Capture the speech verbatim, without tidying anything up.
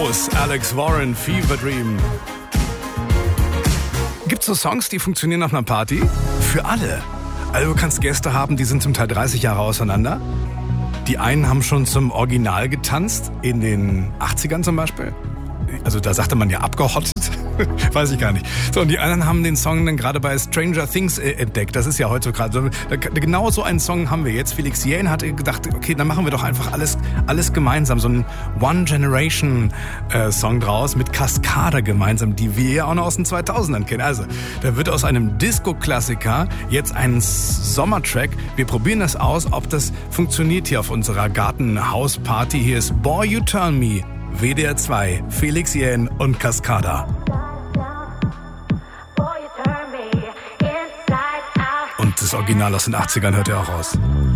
los. Alex Warren, Fever Dream. Gibt's so Songs, die funktionieren auf einer Party? Für alle. Also du kannst Gäste haben, die sind zum Teil dreißig Jahre auseinander. Die einen haben schon zum Original getanzt, in den achtzigern zum Beispiel. Also da sagte man ja abgehottet. Weiß ich gar nicht. So, und die anderen haben den Song dann gerade bei Stranger Things äh, entdeckt. Das ist ja heute gerade so. Da, genau so einen Song haben wir jetzt. Felix Jähn hat gedacht, okay, dann machen wir doch einfach alles, alles gemeinsam. So ein One-Generation-Song äh, draus mit Cascada gemeinsam, die wir ja auch noch aus den zweitausendern kennen. Also, da wird aus einem Disco-Klassiker jetzt ein Sommertrack. Wir probieren das aus, ob das funktioniert hier auf unserer Gartenhausparty. Hier ist Boy You Turn Me. W D R zwei, Felix Jähn und Cascada. Und das Original aus den achtzigern hört ihr auch raus.